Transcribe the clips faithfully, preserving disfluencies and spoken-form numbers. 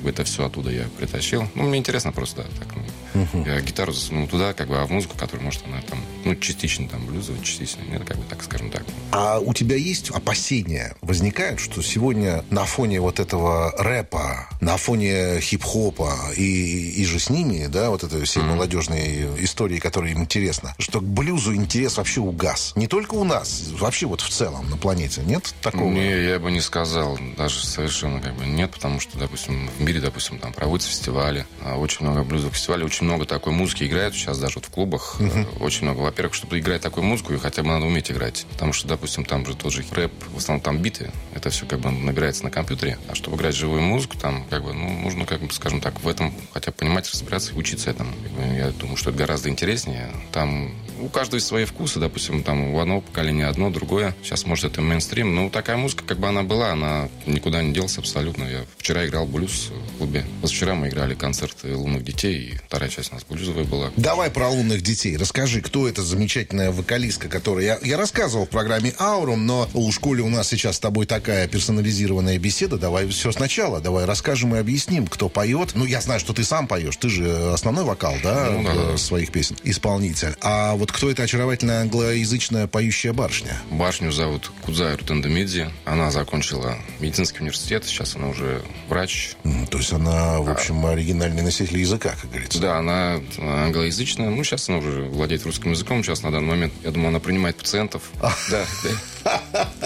бы это все оттуда я притащил. Ну, мне интересно просто, да, так. Uh-huh. Я гитару засунул туда, как бы, а в музыку, которая, может, она там, ну, частично там блюзовая, частично нет, как бы так, скажем так. А у тебя есть опасения, возникают, что сегодня на фоне вот этого рэпа, на фоне хип-хопа и, и же с ними, да, вот этой всей mm-hmm. молодежной истории, которая им интересна, что к блюзу интерес вообще угас? Не только у нас, вообще вот в целом на планете, нет такого? Не, я бы не сказал, даже совершенно как бы нет, потому что, допустим, в мире, допустим, там проводятся фестивали, очень много блюзовых фестивалей, очень много такой музыки играют сейчас даже вот в клубах, mm-hmm. очень много. Во-первых, чтобы играть такую музыку, и хотя бы надо уметь играть, потому что, допустим, там же тот же рэп, в основном там биты, это все как бы набирается на компьютере, а чтобы играть живую музыку, там как бы, ну, нужно, как бы, скажем так, в этом хотя бы понимать, разбираться и учиться этому. Я думаю, что это гораздо интереснее. Там у каждого свои вкусы, допустим, там у одного поколения одно, другое. Сейчас, может, это мейнстрим, но такая музыка, как бы она была, она никуда не делась абсолютно. Я вчера играл блюз в клубе. Позавчера мы играли концерты «Лунных детей», и вторая часть у нас блюзовая была. Давай про «Лунных детей». Расскажи, кто эта замечательная вокалистка, которая... Я, я рассказывал в программе «Аурум», но у школе у нас сейчас с тобой такая персонализированная беседа. Давай все сначала. Давай расскажем и объясним, кто поет. Ну, я знаю, что ты сам поешь. Ты же основной вокал, да, ну, да, да. своих песен. Исполнитель. А вот кто эта очаровательная англоязычная поющая барышня? Барышню зовут Кудзай Рутендамидзе. Она закончила медицинский университет. Сейчас она уже врач. Mm, то есть она, в общем, а... оригинальный носитель языка, как говорится. Да, она англоязычная. Ну, сейчас она уже владеет русским языком. Сейчас на данный момент, я думаю, она принимает пациентов. Да, да.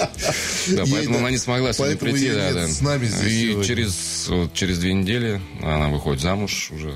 Да, поэтому она не смогла сегодня прийти. С нами здесь. И через через две недели она выходит замуж уже.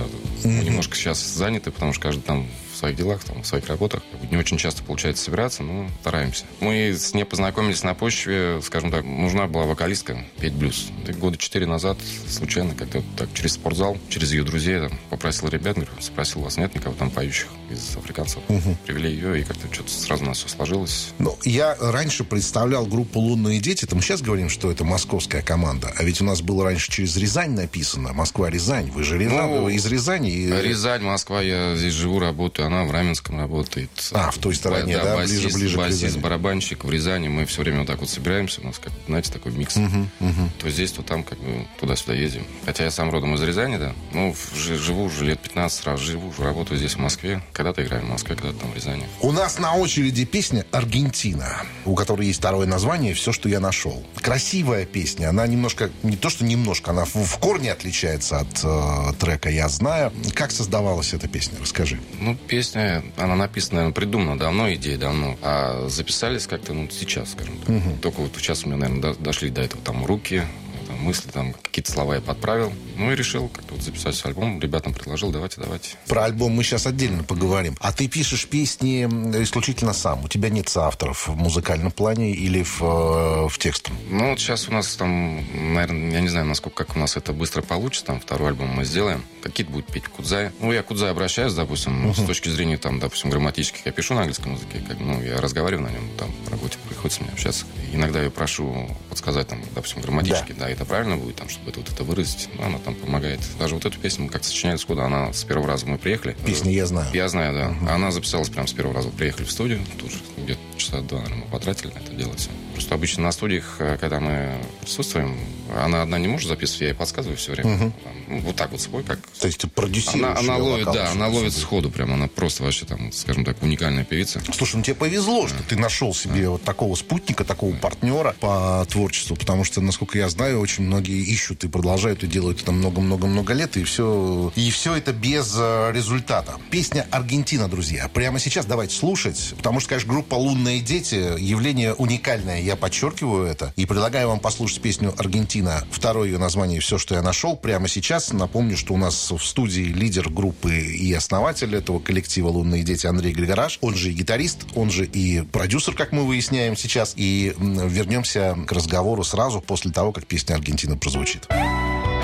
Мы немножко сейчас заняты, потому что каждый там в своих делах, там, в своих работах. Не очень часто получается собираться, но стараемся. Мы с ней познакомились на почве, скажем так, нужна была вокалистка петь блюз. Года четыре назад случайно как-то так через спортзал, через ее друзей там, попросил ребят, говорю, спросил, у вас нет никого там поющих из африканцев? Угу. Привели ее, и как-то что-то сразу у нас все сложилось. Ну, я раньше представлял группу «Лунные дети». Это мы сейчас говорим, что это московская команда. А ведь у нас было раньше через Рязань написано. Москва-Рязань. Вы же Рязань, ну, вы из Рязани. И... Рязань, Москва, я здесь живу, работаю. Она в Раменском работает. А, в той стороне, да, да басист, ближе, ближе басист, к Рязани. барабанщик в Рязани. Мы все время вот так вот собираемся. У нас, как, знаете, такой микс. Uh-huh, uh-huh. То здесь, то там, как бы, туда-сюда ездим. Хотя я сам родом из Рязани, да. Ну, живу уже лет пятнадцать раз, живу, работаю здесь в Москве. Когда-то играем в Москве, когда-то там в Рязани. У нас на очереди песня «Аргентина», у которой есть второе название «Все, что я нашел». Красивая песня. Она немножко, не то что немножко, она в, в корне отличается от э, трека «Я знаю». Как создавалась эта песня? Расскажи. Ну, песня, она написана, наверное, придумана давно, идея давно. А записались как-то, ну, сейчас, скажем так. Угу. Только вот сейчас у меня, наверное, до, дошли до этого там руки, там, мысли, там, какие-то слова я подправил. Ну, и решил как-то вот записать альбом. Ребятам предложил, давайте, давайте. Про альбом мы сейчас отдельно поговорим. А ты пишешь песни исключительно сам? У тебя нет соавторов в музыкальном плане или в, в текстовом? Ну, вот сейчас у нас там, наверное, я не знаю, насколько, как у нас это быстро получится. Там второй альбом мы сделаем. Какие-то будет петь Кудзай. Ну, я к Кудзай обращаюсь, допустим, uh-huh. с точки зрения, там, допустим, грамматических. Я пишу на английском языке, как, ну, я разговариваю на нем, там, по работе приходится мне общаться. Иногда я прошу подсказать, там, допустим, грамматически, да, да это правильно будет, там, чтобы это вот это выразить. Ну, она там помогает. Даже вот эту песню мы как-то сочиняли сходу. Она с первого раза мы приехали. Песня «Я знаю». «Я знаю», да. Uh-huh. Она записалась прямо с первого раза. Приехали в студию. Тут же где-то часа два, наверное, мы потратили на это дело все. Просто обычно на студиях, когда мы присутствуем, она одна не может записывать, я ей подсказываю все время. Uh-huh. Там, вот так вот свой, как... То есть ты продюсируешь? Она, она ловит, да, она ловит сходу прям. Она просто вообще там, скажем так, уникальная певица. Слушай, ну тебе повезло, да. что ты нашел себе да. вот такого спутника, такого да. партнера по творчеству, потому что, насколько я знаю, очень многие ищут и продолжают и делают это много-много-много лет, и все, и все это без результата. Песня «Аргентина», друзья. Прямо сейчас давайте слушать, потому что, конечно, группа «Лунные дети» явление уникальное, я подчеркиваю это, и предлагаю вам послушать песню «Аргентина». Второе ее название «Все, что я нашел». Прямо сейчас напомню, что у нас в студии лидер группы и основатель этого коллектива «Лунные дети» Андрей Григораш, он же и гитарист, он же и продюсер, как мы выясняем сейчас, и вернемся к разговору сразу после того, как песня «Аргентина» прозвучит.